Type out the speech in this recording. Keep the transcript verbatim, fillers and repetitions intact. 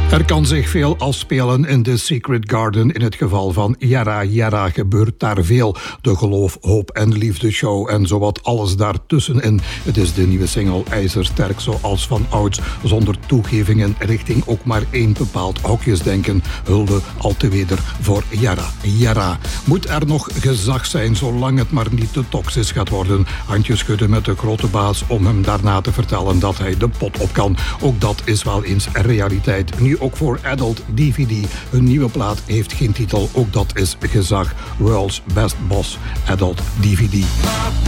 Er kan zich veel afspelen in The Secret Garden. In het geval van Yara Yara gebeurt daar veel. De geloof, hoop en liefde show en zowat alles daartussenin. Het is de nieuwe single ijzersterk zoals van ouds. Zonder toegevingen richting ook maar één bepaald hokjesdenken. Hulde al te weder voor Yara Yara. Moet er nog gezag zijn zolang het maar niet te toxisch gaat worden. Handjes schudden met de grote baas om hem daarna te vertellen dat hij de pot op kan. Ook dat is wel eens realiteit. Nu ook voor Adult D V D. Hun nieuwe plaat heeft geen titel, ook dat is gezag. World's Best Boss, Adult D V D.